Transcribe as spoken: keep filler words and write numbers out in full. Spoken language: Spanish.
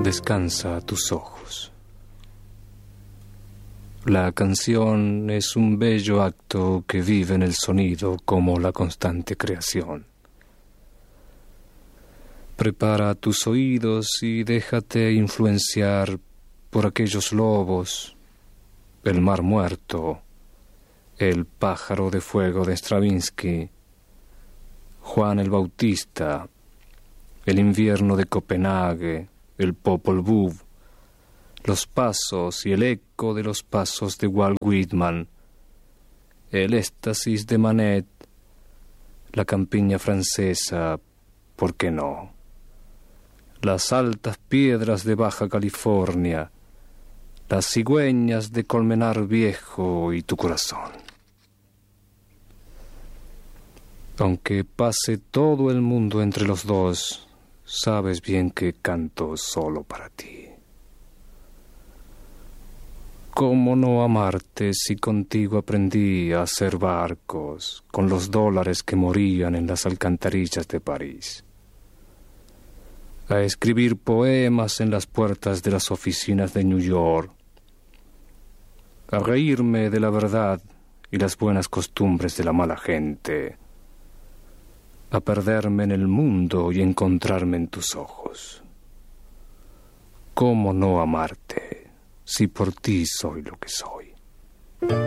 descansa a tus ojos. La canción es un bello acto que vive en el sonido como la constante creación. Prepara tus oídos y déjate influenciar por aquellos lobos, el mar muerto, el pájaro de fuego de Stravinsky, Juan el Bautista, el invierno de Copenhague, el Popol Vuh, los pasos y el eco de los pasos de Walt Whitman, el éxtasis de Manet, la campiña francesa, ¿por qué no?, las altas piedras de Baja California, las cigüeñas de Colmenar Viejo y tu corazón. Aunque pase todo el mundo entre los dos, sabes bien que canto solo para ti. ¿Cómo no amarte si contigo aprendí a hacer barcos con los dólares que morían en las alcantarillas de París? A escribir poemas en las puertas de las oficinas de New York, a reírme de la verdad y las buenas costumbres de la mala gente, a perderme en el mundo y encontrarme en tus ojos. ¿Cómo no amarte si por ti soy lo que soy?